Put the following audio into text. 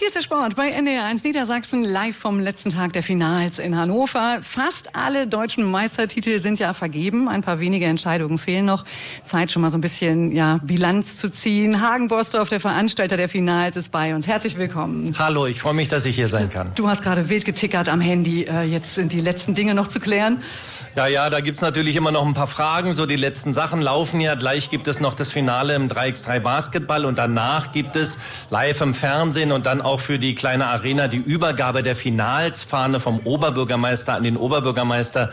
Hier ist der Sport bei NDR1 Niedersachsen, live vom letzten Tag der Finals in Hannover. Fast alle deutschen Meistertitel sind ja vergeben. Ein paar wenige Entscheidungen fehlen noch. Zeit schon mal so ein bisschen Bilanz zu ziehen. Hagen Bosdorf, der Veranstalter der Finals, ist bei uns. Herzlich willkommen. Hallo, ich freue mich, dass ich hier sein kann. Du hast gerade wild getickert am Handy. Jetzt sind die letzten Dinge noch zu klären. Ja, da gibt's natürlich immer noch ein paar Fragen. So die letzten Sachen laufen ja. Gleich gibt es noch das Finale im 3x3 Basketball und danach gibt es live im Fernsehen und dann auch für die kleine Arena die Übergabe der Finalsfahne vom Oberbürgermeister an den Oberbürgermeister